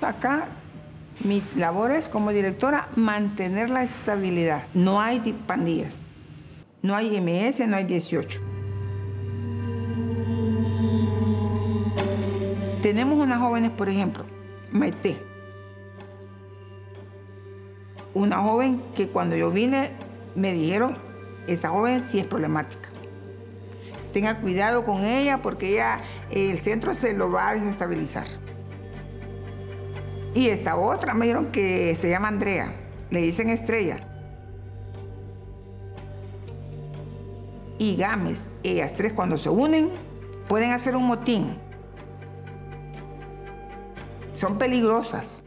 acá, mi labor es como directora mantener la estabilidad. No hay pandillas, no hay MS, no hay 18. Tenemos unas jóvenes, por ejemplo, Maite. Una joven que cuando yo vine me dijeron, esa joven sí es problemática. Tenga cuidado con ella porque ella, el centro se lo va a desestabilizar. Y esta otra me dijeron que se llama Andrea, le dicen Estrella. Y Gámez, ellas tres cuando se unen pueden hacer un motín. Son peligrosas.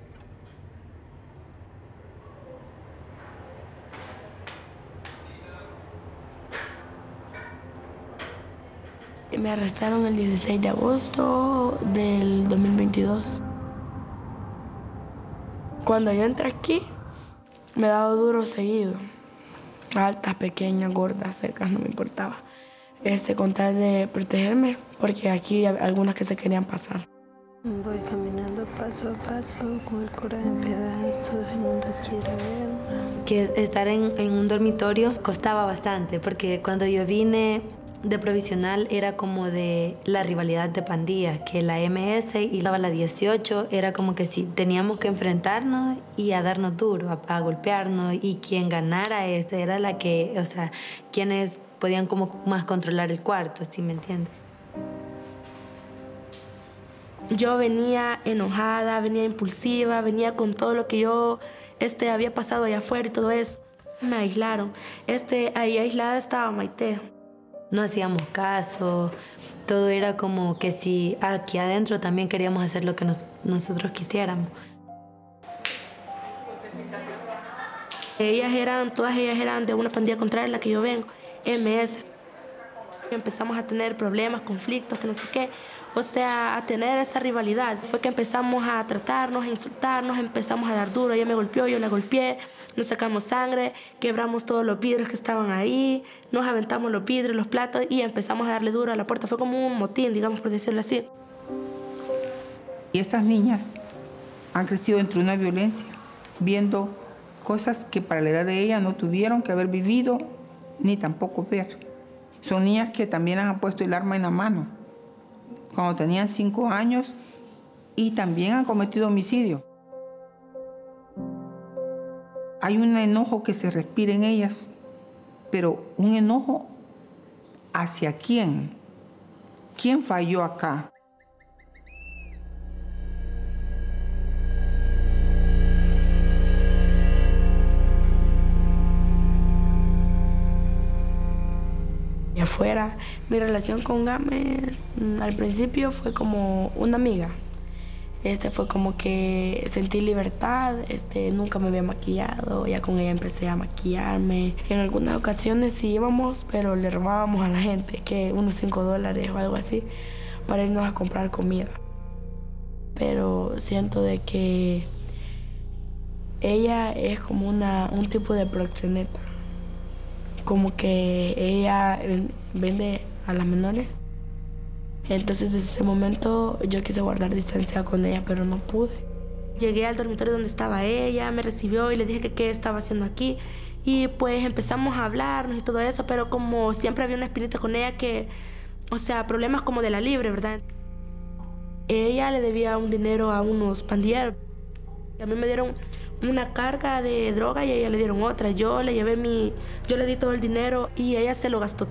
Me arrestaron el 16 de agosto del 2022. Cuando yo entré aquí, me daba duro seguido. Altas, pequeñas, gordas, secas, no me importaba. Con tal de protegerme, porque aquí hay algunas que se querían pasar. Voy caminando paso a paso, con el corazón en pedazos, el mundo quiere verme. Que estar en un dormitorio costaba bastante, porque cuando yo vine de provisional era como de la rivalidad de pandillas, que la MS y la 18 era como que sí, teníamos que enfrentarnos y a darnos duro, a golpearnos, y quien ganara era la que, o sea, quienes podían como más controlar el cuarto, ¿sí me entiendes? Yo venía enojada, venía impulsiva, venía con todo lo que yo había pasado allá afuera y todo eso. Me aislaron. Ahí aislada estaba Maite. No hacíamos caso, todo era como que si aquí adentro también queríamos hacer lo que nosotros quisiéramos. Todas ellas eran de una pandilla contraria a la que yo vengo, MS. Empezamos a tener problemas, conflictos, que no sé qué. O sea, a tener esa rivalidad. Fue que empezamos a tratarnos, a insultarnos, empezamos a dar duro. Ella me golpeó, yo la golpeé, nos sacamos sangre, quebramos todos los vidrios que estaban ahí, nos aventamos los vidrios, los platos y empezamos a darle duro a la puerta. Fue como un motín, digamos, por decirlo así. Y estas niñas han crecido entre una violencia, viendo cosas que para la edad de ellas no tuvieron que haber vivido ni tampoco ver. Son niñas que también han puesto el arma en la mano cuando tenían 5 años y también han cometido homicidio. Hay un enojo que se respira en ellas, pero un enojo ¿hacia quién? ¿Quién falló acá? Y afuera, mi relación con Gámez al principio fue como una amiga. Fue como que sentí libertad, nunca me había maquillado, ya con ella empecé a maquillarme. En algunas ocasiones sí íbamos, pero le robábamos a la gente, que unos $5 o algo así, para irnos a comprar comida. Pero siento de que ella es como un tipo de proxeneta. Como que ella vende a las menores. Entonces desde ese momento yo quise guardar distancia con ella, pero no pude. Llegué al dormitorio donde estaba ella, me recibió y le dije que qué estaba haciendo aquí. Y pues empezamos a hablarnos y todo eso, pero como siempre había una espinita con ella que, o sea, problemas como de la libre, ¿verdad? Ella le debía un dinero a unos pandilleros. A mí me dieron una carga de droga y a ella le dieron otra. Yo le di todo el dinero y ella se lo gastó